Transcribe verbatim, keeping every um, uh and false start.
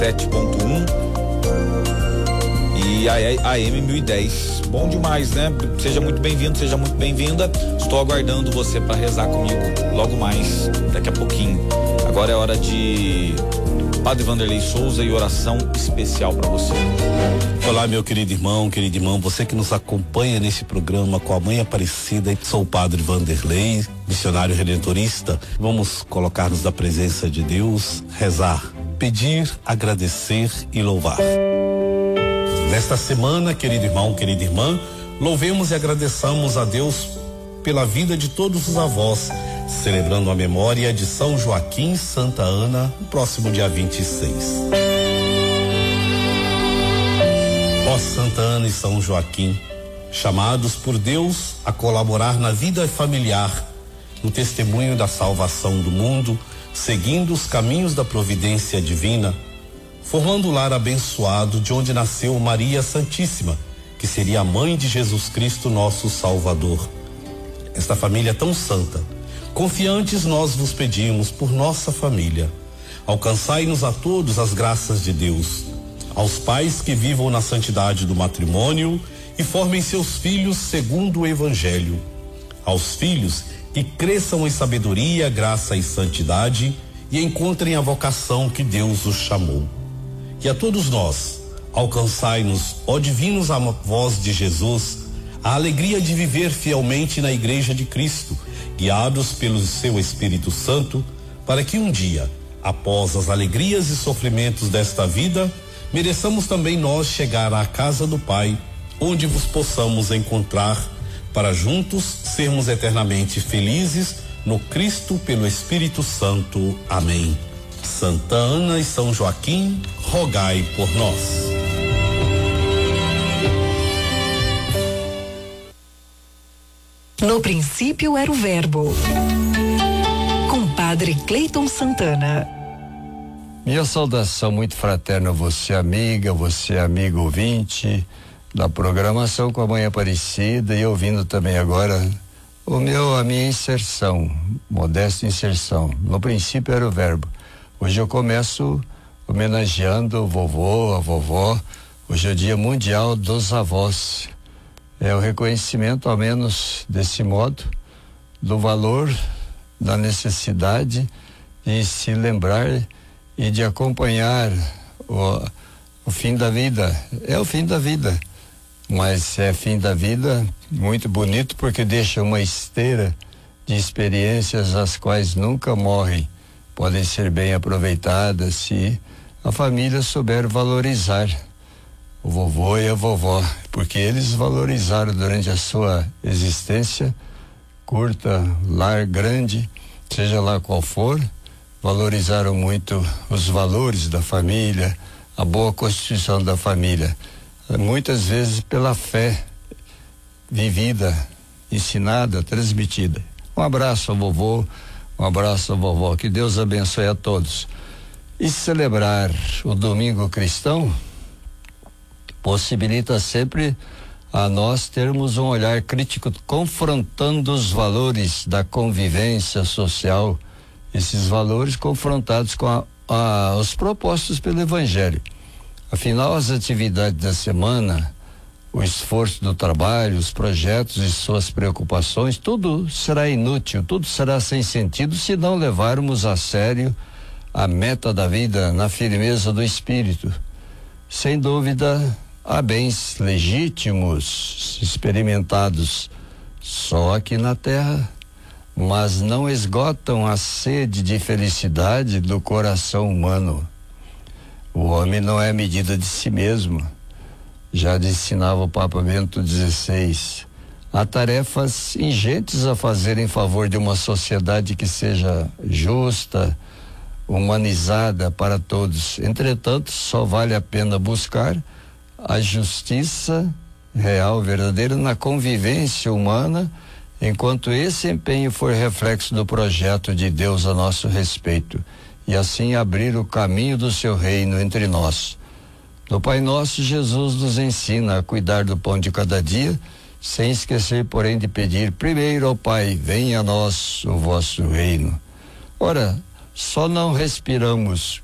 sete ponto um e a A M mil e dez. Bom demais, né? Seja muito bem-vindo, seja muito bem-vinda. Estou aguardando você para rezar comigo logo mais, daqui a pouquinho. Agora é hora de Padre Vanderlei Souza e oração especial para você. Olá, meu querido irmão, querido irmão, você que nos acompanha nesse programa com a Mãe Aparecida. Sou o Padre Vanderlei, missionário redentorista. Vamos colocar-nos na presença de Deus, rezar, pedir, agradecer e louvar. Nesta semana, querido irmão, querida irmã, louvemos e agradeçamos a Deus pela vida de todos os avós, celebrando a memória de São Joaquim e Santa Ana, no próximo dia vinte e seis. Ó Santa Ana e São Joaquim, chamados por Deus a colaborar na vida familiar, no testemunho da salvação do mundo, seguindo os caminhos da providência divina, formando o lar abençoado de onde nasceu Maria Santíssima, que seria a mãe de Jesus Cristo, nosso Salvador. Esta família tão santa, confiantes nós vos pedimos por nossa família. Alcançai-nos a todos as graças de Deus. Aos pais que vivam na santidade do matrimônio e formem seus filhos segundo o Evangelho. Aos filhos que cresçam em sabedoria, graça e santidade e encontrem a vocação que Deus os chamou. E a todos nós, alcançai-nos, ó divinos avós de Jesus, a alegria de viver fielmente na Igreja de Cristo, guiados pelo seu Espírito Santo, para que um dia, após as alegrias e sofrimentos desta vida, mereçamos também nós chegar à casa do Pai, onde vos possamos encontrar, para juntos sermos eternamente felizes no Cristo pelo Espírito Santo. Amém. Santa Ana e São Joaquim, rogai por nós. No princípio era o Verbo. Com Padre Cleiton Santana. Minha saudação muito fraterna a você, amiga, você, amigo ouvinte da programação com a Mãe Aparecida, e ouvindo também agora o meu, a minha inserção, modesta inserção. No princípio era o Verbo. Hoje eu começo homenageando o vovô, a vovó. Hoje é o Dia Mundial dos Avós. É o reconhecimento, ao menos desse modo, do valor, da necessidade de se lembrar e de acompanhar o, o fim da vida. É o fim da vida, mas é fim da vida muito bonito, porque deixa uma esteira de experiências as quais nunca morrem. Podem ser bem aproveitadas se a família souber valorizar o vovô e a vovó, porque eles valorizaram durante a sua existência, curta, lar, grande, seja lá qual for, valorizaram muito os valores da família, a boa constituição da família, muitas vezes pela fé vivida, ensinada, transmitida. Um abraço ao vovô, um abraço à vovó, que Deus abençoe a todos. E celebrar o domingo cristão possibilita sempre a nós termos um olhar crítico, confrontando os valores da convivência social, esses valores confrontados com a, a, os propostos pelo Evangelho. Afinal, as atividades da semana, o esforço do trabalho, os projetos e suas preocupações, tudo será inútil, tudo será sem sentido se não levarmos a sério a meta da vida na firmeza do espírito. Sem dúvida, há bens legítimos, experimentados só aqui na terra, mas não esgotam a sede de felicidade do coração humano. O homem não é medida de si mesmo. Já ensinava o Papa Bento dezesseis. Há tarefas ingentes a fazer em favor de uma sociedade que seja justa, humanizada para todos. Entretanto, só vale a pena buscar a justiça real, verdadeira, na convivência humana, enquanto esse empenho for reflexo do projeto de Deus a nosso respeito, e assim abrir o caminho do seu reino entre nós. No Pai Nosso, Jesus nos ensina a cuidar do pão de cada dia, sem esquecer, porém, de pedir primeiro ao Pai: venha a nós o vosso reino. Ora, só não respiramos